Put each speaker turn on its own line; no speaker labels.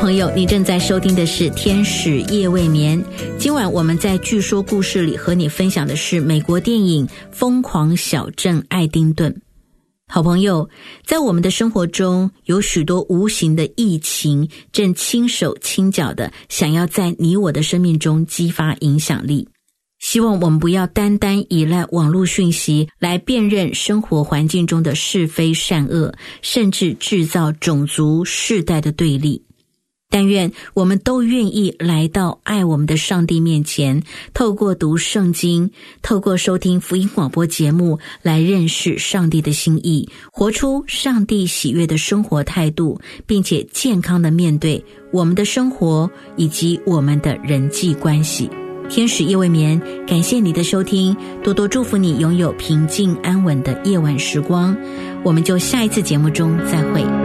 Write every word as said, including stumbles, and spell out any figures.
朋友，你正在收听的是天使夜未眠。今晚我们在据说故事里和你分享的是美国电影《疯狂小镇爱丁顿》。好朋友，在我们的生活中有许多无形的疫情正轻手轻脚的想要在你我的生命中激发影响力。希望我们不要单单依赖网络讯息来辨认生活环境中的是非善恶，甚至制造种族世代的对立。但愿我们都愿意来到爱我们的上帝面前，透过读圣经，透过收听福音广播节目来认识上帝的心意，活出上帝喜悦的生活态度，并且健康地面对我们的生活以及我们的人际关系。天使夜未眠，感谢你的收听，多多祝福你拥有平静安稳的夜晚时光。我们就下一次节目中再会。